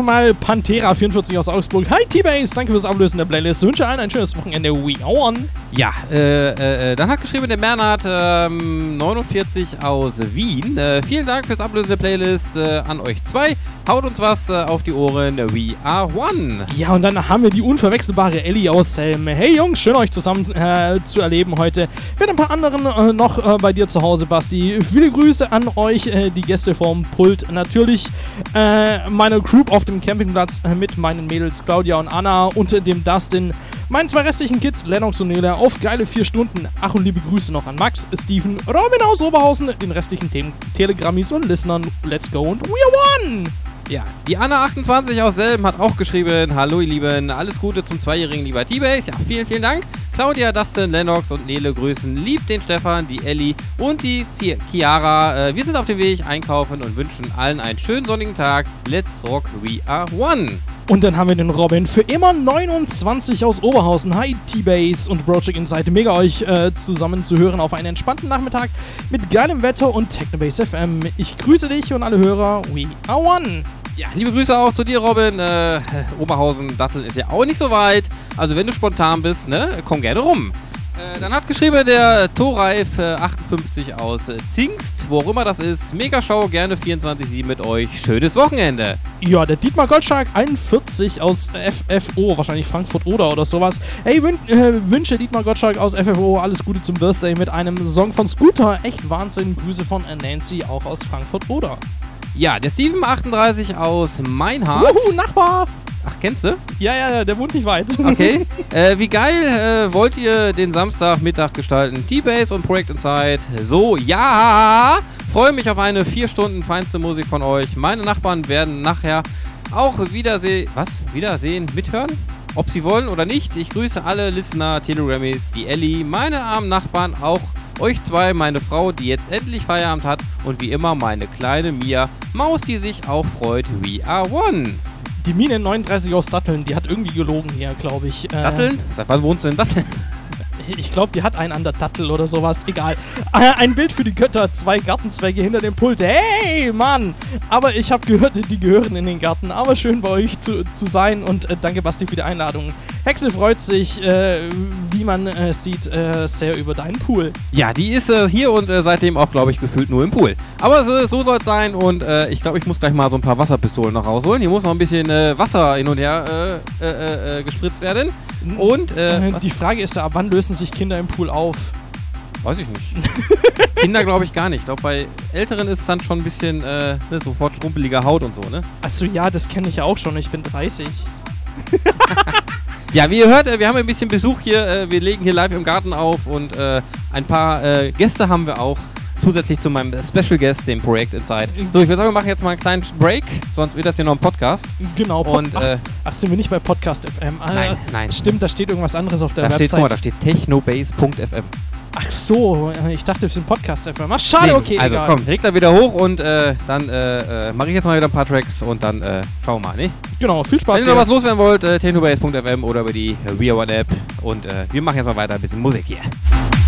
mal Pantera44 aus Augsburg. Hi T-Base, danke fürs Ablösen der Playlist. Wünsche allen ein schönes Wochenende. We on. Ja, dann hat geschrieben der Bernhard 49 aus Wien. Vielen Dank fürs Ablösen der Playlist an euch zwei. Haut uns was auf die Ohren. We are one. Ja, und dann haben wir die unverwechselbare Ellie aus Helm. Hey Jungs, schön euch zusammen zu erleben heute. Mit ein paar anderen noch bei dir zu Hause, Basti. Viele Grüße an euch, die Gäste vom Pult. Natürlich meine Group auf dem Campingplatz mit meinen Mädels Claudia und Anna und dem Dustin. Meinen zwei restlichen Kids, Lennox und Nele, auf geile 4 Stunden. Ach, und liebe Grüße noch an Max, Steven, Robin aus Oberhausen, den restlichen Telegrammis und Listenern. Let's go und we are one! Ja, die Anna28 aus Selben hat auch geschrieben: Hallo ihr Lieben, alles Gute zum 2-jährigen lieber T-Base. Ja, vielen, vielen Dank. Claudia, Dustin, Lennox und Nele grüßen lieb den Stefan, die Ellie und die Chiara. Wir sind auf dem Weg einkaufen und wünschen allen einen schönen sonnigen Tag. Let's rock, we are one. Und dann haben wir den Robin für immer 29 aus Oberhausen. Hi T-Base und Project Insight. Mega euch zusammen zu hören auf einen entspannten Nachmittag mit geilem Wetter und Technobase FM. Ich grüße dich und alle Hörer. We are one. Ja, liebe Grüße auch zu dir, Robin. Oberhausen, Datteln ist ja auch nicht so weit. Also wenn du spontan bist, ne, komm gerne rum. Dann hat geschrieben der Thorreif 58 aus Zingst, wo auch immer das ist. Mega-Show, gerne 24/7 mit euch. Schönes Wochenende. Ja, der Dietmar Goldschlag 41 aus FFO, wahrscheinlich Frankfurt oder sowas. Hey, wünsche Dietmar Gottschalk aus FFO alles Gute zum Birthday mit einem Song von Scooter. Echt Wahnsinn. Grüße von Nancy, auch aus Frankfurt oder. Ja, der Steven 38 aus Meinhardt. Wuhu, Nachbar! Ach, kennst du? Ja, der wohnt nicht weit. Okay. Wie geil wollt ihr den Samstagmittag gestalten? T-Base und Project Insight. So, ja! Freue mich auf eine 4 Stunden feinste Musik von euch. Meine Nachbarn werden nachher auch wiedersehen, mithören? Ob sie wollen oder nicht. Ich grüße alle Listener, Telegrammis, die Ellie, meine armen Nachbarn, auch euch zwei, meine Frau, die jetzt endlich Feierabend hat und wie immer meine kleine Mia Maus, die sich auch freut. We are one. Die Mine 39 aus Datteln, die hat irgendwie gelogen hier, glaube ich. Datteln? Seit wann wohnst du in Datteln? Ich glaube, die hat einen an der Dattel oder sowas. Egal. Ein Bild für die Götter. 2 Gartenzweige hinter dem Pult. Hey, Mann! Aber ich habe gehört, die gehören in den Garten. Aber schön bei euch zu sein. Und danke, Basti, für die Einladung. Hexel freut sich, wie man sieht, sehr über deinen Pool. Ja, die ist hier und seitdem auch, glaube ich, gefühlt nur im Pool. Aber so soll es sein. Und ich glaube, ich muss gleich mal so ein paar Wasserpistolen noch rausholen. Hier muss noch ein bisschen Wasser hin und her gespritzt werden. Und die Frage ist da, ab wann lösen sich Kinder im Pool auf? Weiß ich nicht. Kinder glaube ich gar nicht. Ich glaube, bei Älteren ist es dann schon ein bisschen sofort schrumpelige Haut und so, ne? Achso, ja, das kenne ich ja auch schon. Ich bin 30. Ja, wie ihr hört, wir haben ein bisschen Besuch hier. Wir legen hier live im Garten auf und ein paar Gäste haben wir auch. Zusätzlich zu meinem Special Guest, dem Project Insight. So, ich würde sagen, wir machen jetzt mal einen kleinen Break, sonst wird das hier noch ein Podcast. Genau. Und, ach, sind wir nicht bei Podcast FM? Nein. Stimmt, da steht irgendwas anderes auf der Website. Da steht technobase.fm. Ach so, ich dachte, wir sind Podcast FM. Ach, schade, nee, okay, also egal. Komm, reg da wieder hoch und dann mache ich jetzt mal wieder ein paar Tracks und dann schauen wir mal, ne? Genau, viel Spaß. Wenn ihr noch was loswerden wollt, technobase.fm oder über die We Are One App und wir machen jetzt mal weiter ein bisschen Musik hier.